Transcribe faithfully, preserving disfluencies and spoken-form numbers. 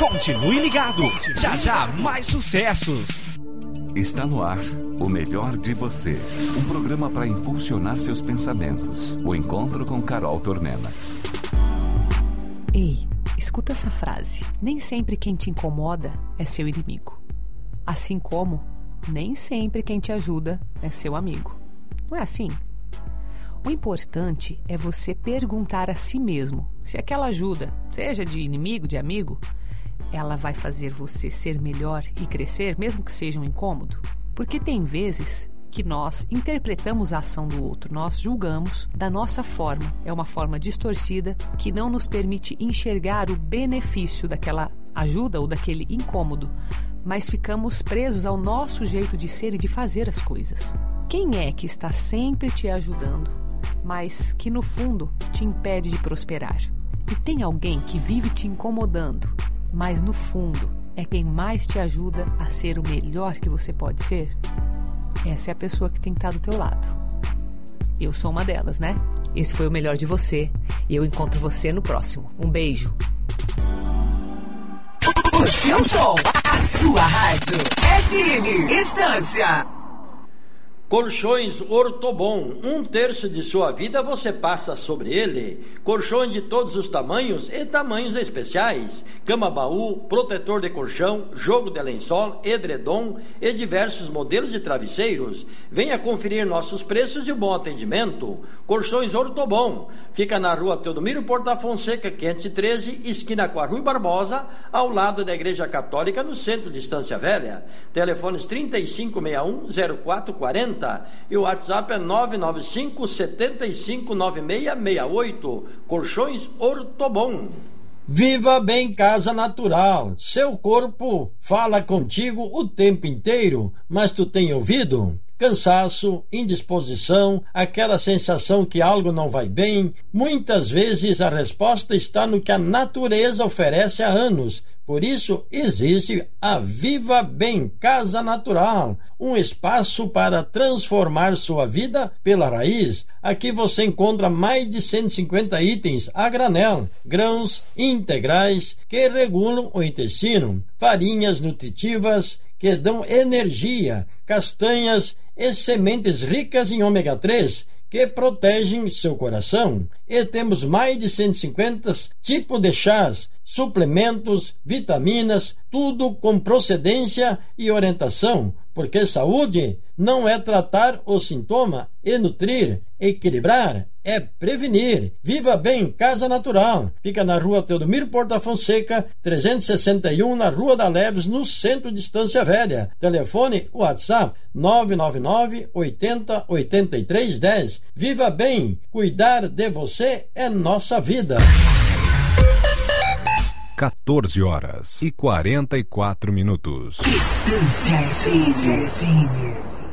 Continue ligado. Já já mais sucessos. Está no ar o melhor de você. Um programa para impulsionar seus pensamentos. O encontro com Carol Tornella. Ei, escuta essa frase. Nem sempre quem te incomoda é seu inimigo. Assim como nem sempre quem te ajuda é seu amigo. Não é assim? O importante é você perguntar a si mesmo se aquela ajuda, seja de inimigo, de amigo, ela vai fazer você ser melhor e crescer, mesmo que seja um incômodo. Porque tem vezes que nós interpretamos a ação do outro, nós julgamos da nossa forma. É uma forma distorcida que não nos permite enxergar o benefício daquela ajuda ou daquele incômodo, mas ficamos presos ao nosso jeito de ser e de fazer as coisas. Quem é que está sempre te ajudando, mas que no fundo te impede de prosperar? E tem alguém que vive te incomodando, mas no fundo é quem mais te ajuda a ser o melhor que você pode ser? Essa é a pessoa que tem que estar do teu lado. Eu sou uma delas, né? Esse foi o Melhor de Você e eu encontro você no próximo. Um beijo. O seu som, a sua rádio. F M Estância. Colchões Ortobon, um terço de sua vida você passa sobre ele. Colchões de todos os tamanhos e tamanhos especiais. Cama-baú, protetor de colchão, jogo de lençol, edredom e diversos modelos de travesseiros. Venha conferir nossos preços e o bom atendimento. Colchões Ortobon, fica na rua Teodomiro Porta Fonseca, quinhentos e treze, esquina com a Rui Barbosa, ao lado da Igreja Católica, no centro de Estância Velha. Telefones trinta e cinco sessenta e um, zero quatro quarenta e o WhatsApp é nove nove cinco, sete cinco, nove seis seis oito. Colchões Ortobon. Viva Bem Casa Natural. Seu corpo fala contigo o tempo inteiro, mas tu tem ouvido? Cansaço, indisposição, aquela sensação que algo não vai bem. Muitas vezes a resposta está no que a natureza oferece há anos. Por isso existe a Viva Bem Casa Natural, um espaço para transformar sua vida pela raiz. Aqui você encontra mais de cento e cinquenta itens a granel, grãos integrais que regulam o intestino, farinhas nutritivas que dão energia, castanhas e sementes ricas em ômega três que protegem seu coração. E temos mais de cento e cinquenta tipos de chás, suplementos, vitaminas, tudo com procedência e orientação, porque saúde não é tratar o sintoma e nutrir, equilibrar, é prevenir. Viva Bem Casa Natural, fica na rua Teodomiro Porta Fonseca, trezentos e sessenta e um, na Rua da Leves, no centro de Estância Velha. Telefone WhatsApp nove nove nove, oitenta, oitenta e três, dez. Viva Bem, cuidar de você é nossa vida. quatorze horas e quarenta e quatro minutos. Estância F M.